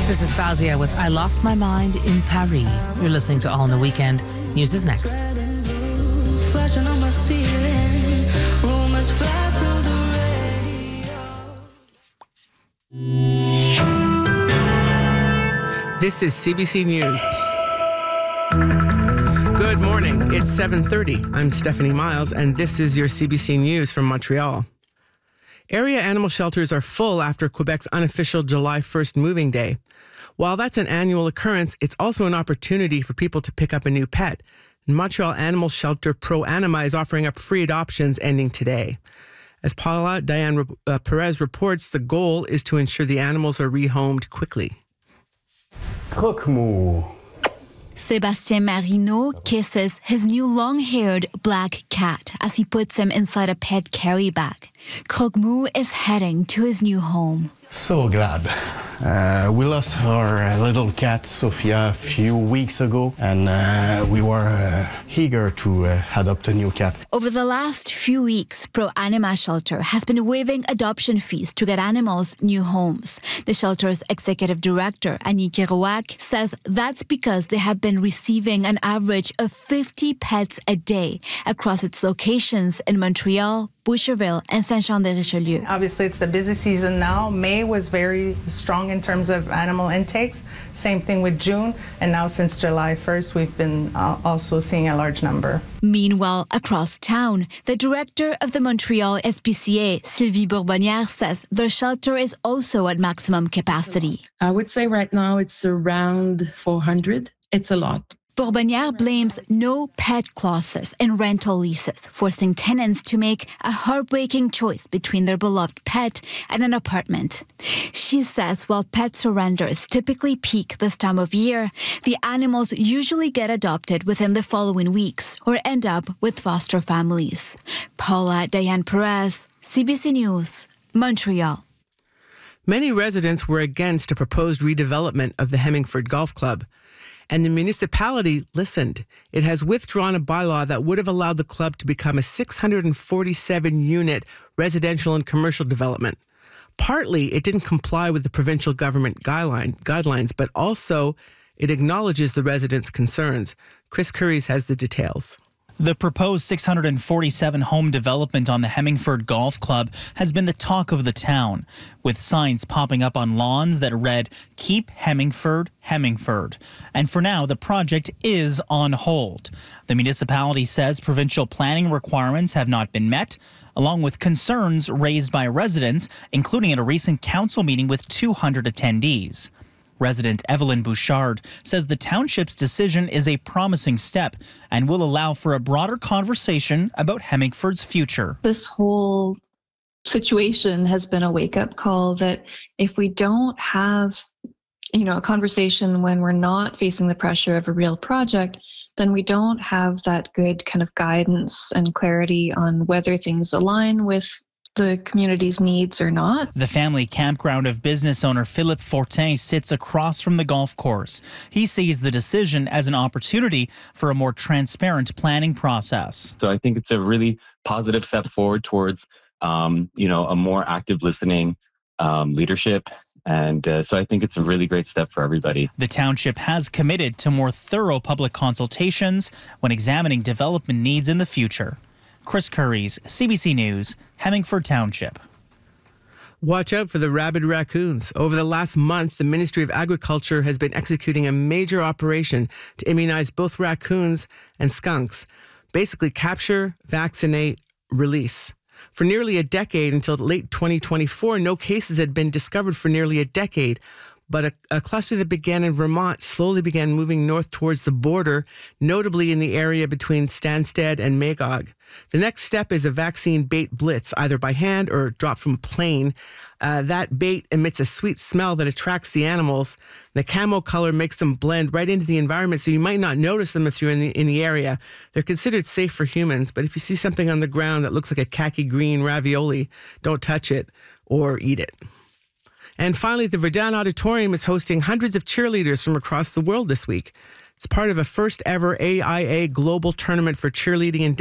This is Fazia with I Lost My Mind in Paris. You're listening to All in the Weekend. News is next. This is CBC News. Good morning. It's 7:30. I'm Stephanie Miles, and this is your CBC News from Montreal. Area animal shelters are full after Quebec's unofficial July 1st moving day. While that's an annual occurrence, it's also an opportunity for people to pick up a new pet. Montreal animal shelter Pro Anima is offering up free adoptions ending today. As Paula Diane Perez reports, the goal is to ensure the animals are rehomed quickly. Croque-mou. Sébastien Marino kisses his new long-haired black cat as he puts him inside a pet carry bag. Croque-mou is heading to his new home. So glad. We lost our little cat, Sophia, a few weeks ago, and we were eager to adopt a new cat. Over the last few weeks, Pro Anima Shelter has been waiving adoption fees to get animals new homes. The shelter's executive director, Annie Kerouac, says that's because they have been receiving an average of 50 pets a day across its locations in Montreal, Boucherville, and Saint-Jean-de-Richelieu. Obviously, it's the busy season now. May was very strong in terms of animal intakes. Same thing with June. And now since July 1st, we've been also seeing a large number. Meanwhile, across town, the director of the Montreal SPCA, Sylvie Bourbonnière, says their shelter is also at maximum capacity. I would say right now it's around 400. It's a lot. Bourbonnière blames no pet clauses in rental leases, forcing tenants to make a heartbreaking choice between their beloved pet and an apartment. She says while pet surrenders typically peak this time of year, the animals usually get adopted within the following weeks or end up with foster families. Paula Diane Perez, CBC News, Montreal. Many residents were against a proposed redevelopment of the Hemmingford Golf Club, and the municipality listened. It has withdrawn a bylaw that would have allowed the club to become a 647-unit residential and commercial development. Partly, it didn't comply with the provincial government guidelines, but also it acknowledges the residents' concerns. Chris Curries has the details. The proposed 647-home development on the Hemmingford Golf Club has been the talk of the town, with signs popping up on lawns that read, "Keep Hemmingford, Hemmingford." And for now, the project is on hold. The municipality says provincial planning requirements have not been met, along with concerns raised by residents, including at a recent council meeting with 200 attendees. Resident Evelyn Bouchard says the township's decision is a promising step and will allow for a broader conversation about Hemmingford's future. This whole situation has been a wake-up call that if we don't have, a conversation when we're not facing the pressure of a real project, then we don't have that good kind of guidance and clarity on whether things align with the community's needs or not. The family campground of business owner Philippe Fortin sits across from the golf course. He sees the decision as an opportunity for a more transparent planning process. So I think it's a really positive step forward towards, a more active listening leadership. And so I think it's a really great step for everybody. The township has committed to more thorough public consultations when examining development needs in the future. Chris Curries, CBC News, Hemmingford Township. Watch out for the rabid raccoons. Over the last month, the Ministry of Agriculture has been executing a major operation to immunize both raccoons and skunks. Basically, capture, vaccinate, release. For nearly a decade, until late 2024, no cases had been discovered for nearly a decade. But a cluster that began in Vermont slowly began moving north towards the border, notably in the area between Stansted and Magog. The next step is a vaccine bait blitz, either by hand or dropped from a plane. That bait emits a sweet smell that attracts the animals. The camo color makes them blend right into the environment, so you might not notice them if you're in the area. They're considered safe for humans, but if you see something on the ground that looks like a khaki green ravioli, don't touch it or eat it. And finally, the Verdun Auditorium is hosting hundreds of cheerleaders from across the world this week. It's part of a first ever AIA global tournament for cheerleading and